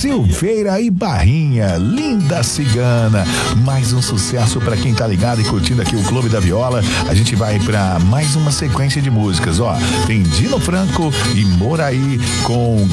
Silveira e Barrinha, Linda Cigana. Mais um sucesso pra quem tá ligado e curtindo aqui o Clube da Viola. A gente vai pra mais uma sequência de músicas, ó. Tem Dino Franco e Moraí com